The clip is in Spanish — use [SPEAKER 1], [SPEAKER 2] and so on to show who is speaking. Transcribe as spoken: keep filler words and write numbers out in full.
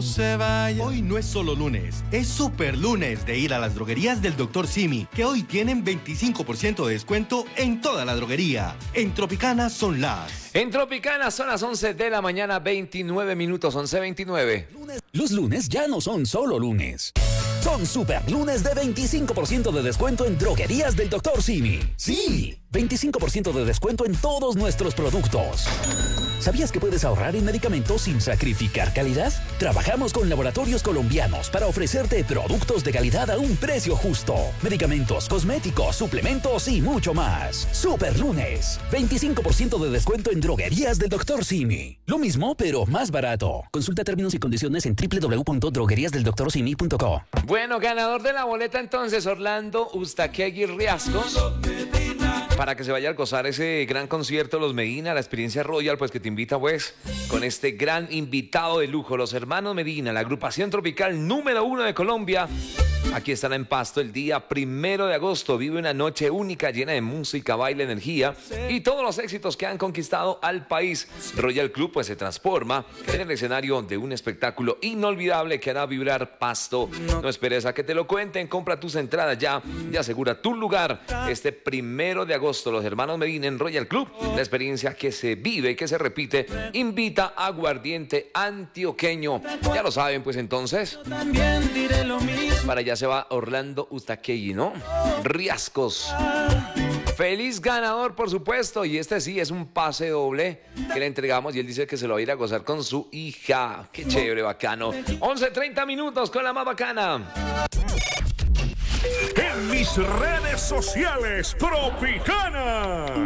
[SPEAKER 1] se vaya.
[SPEAKER 2] Hoy no es solo lunes, es super lunes de ir a las droguerías del doctor Simi, que hoy tienen veinticinco por ciento de descuento en toda la droguería. En Tropicana son las...
[SPEAKER 3] En Tropicana son las once de la mañana, veintinueve minutos, once veintinueve.
[SPEAKER 4] Los lunes ya no son solo lunes. Son super lunes de veinticinco por ciento de descuento en droguerías del doctor Simi. Sí, veinticinco por ciento de descuento en todos nuestros productos. ¿Sabías que puedes ahorrar en medicamentos sin sacrificar calidad? Trabajamos con laboratorios colombianos para ofrecerte productos de calidad a un precio justo. Medicamentos, cosméticos, suplementos y mucho más. Super lunes, veinticinco por ciento de descuento en droguerías del doctor Simi. Lo mismo, pero más barato. Consulta términos y condiciones en doble u doble u doble u punto droguerías del doctor simi punto co.
[SPEAKER 3] Bueno, ganador de la boleta entonces, Orlando Ustaquegui Riascos, para que se vaya a gozar ese gran concierto Los Medina, la experiencia Royal, pues que te invita pues con este gran invitado de lujo, los hermanos Medina, la agrupación tropical número uno de Colombia. Aquí estará en Pasto el día primero de agosto. Vive una noche única llena de música, baile, energía y todos los éxitos que han conquistado al país. Royal Club pues se transforma en el escenario de un espectáculo inolvidable que hará vibrar Pasto. No esperes a que te lo cuenten, compra tus entradas ya y asegura tu lugar este primero de agosto. Los hermanos Medina en Royal Club, la experiencia que se vive y que se repite, invita a aguardiente antioqueño. Ya lo saben pues entonces.
[SPEAKER 1] También diré lo mismo.
[SPEAKER 3] Para allá se va Orlando Ustaquegui, ¿no? Riascos. Feliz ganador, por supuesto. Y este sí es un pase doble que le entregamos y él dice que se lo va a ir a gozar con su hija. Qué chévere, bacano. once treinta minutos con la más bacana.
[SPEAKER 5] En mis redes sociales, Tropicana.